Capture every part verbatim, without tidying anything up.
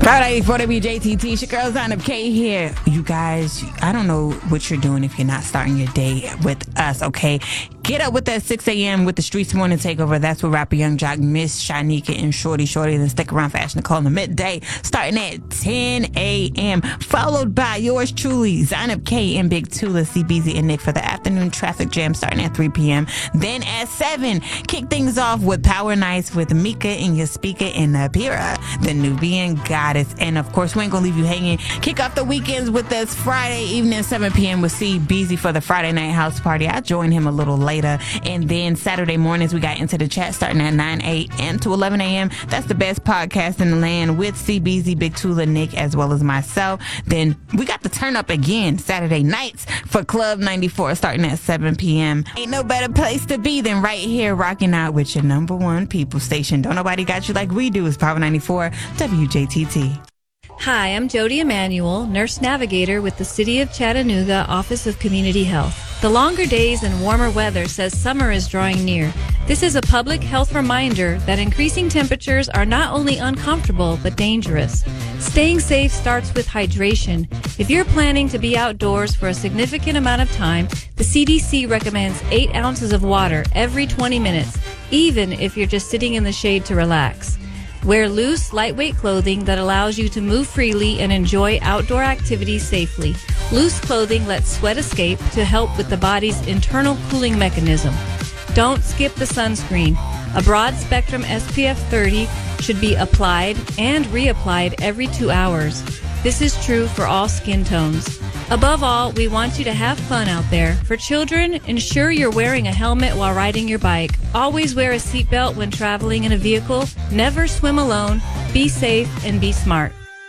Friday for W J T T, it's your girl Zainab K here. You guys, I don't know what you're doing if you're not starting your day with us, okay? Get up with that six a.m. with the Streets Morning Takeover. That's with rapper Young Jock, Miss Shanika, and Shorty Shorty. Then stick around for Ash Nicole in the midday, starting at ten a.m. Followed by yours truly, Zainab K and Big Tula, C B Z and Nick for the afternoon traffic jam starting at three p.m. Then at seven, kick things off with Power Nights with Mika and your speaker and Napira, the Nubian goddess. And of course, we ain't gonna leave you hanging. Kick off the weekends with us Friday evening, seven p.m. with C B Z for the Friday night house party. I joined him a little later. And then Saturday mornings, we got Into the Chat starting at nine a.m. to eleven a.m. That's the best podcast in the land with C B Z, Big Tula, Nick, as well as myself. Then we got the turn up again Saturday nights for Club ninety-four starting at seven p.m. Ain't no better place to be than right here rocking out with your number one people station. Don't nobody got you like we do. It's Power ninety-four W J T T. Hi, I'm Jody Emanuel, Nurse Navigator with the City of Chattanooga Office of Community Health. The longer days and warmer weather says summer is drawing near. This is a public health reminder that increasing temperatures are not only uncomfortable but dangerous. Staying safe starts with hydration. If you're planning to be outdoors for a significant amount of time, the C D C recommends eight ounces of water every twenty minutes, even if you're just sitting in the shade to relax. Wear loose, lightweight clothing that allows you to move freely and enjoy outdoor activities safely. Loose clothing lets sweat escape to help with the body's internal cooling mechanism. Don't skip the sunscreen. A broad-spectrum S P F thirty should be applied and reapplied every two hours. This is true for all skin tones. Above all, we want you to have fun out there. For children, ensure you're wearing a helmet while riding your bike. Always wear a seatbelt when traveling in a vehicle. Never swim alone. Be safe and be smart.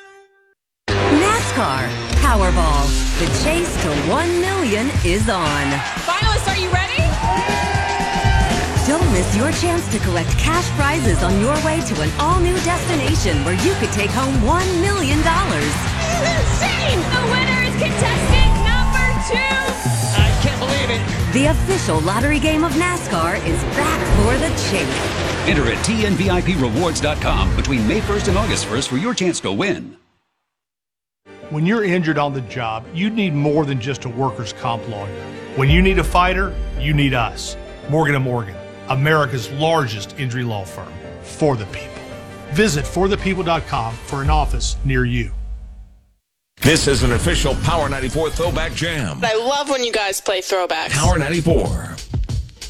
NASCAR Powerball. The chase to one million is on. Finalists, are you ready? Don't miss your chance to collect cash prizes on your way to an all-new destination where you could take home one million dollars. This is insane! The winner is contestant number two! I can't believe it! The official lottery game of NASCAR is back for the chase. Enter at T N V I P rewards dot com between May first and August first for your chance to win. When you're injured on the job, you need more than just a workers' comp lawyer. When you need a fighter, you need us. Morgan and Morgan, America's largest injury law firm. For the people. Visit for the people dot com for an office near you. This is an official Power ninety-four Throwback Jam. I love when you guys play throwbacks. Power ninety-four.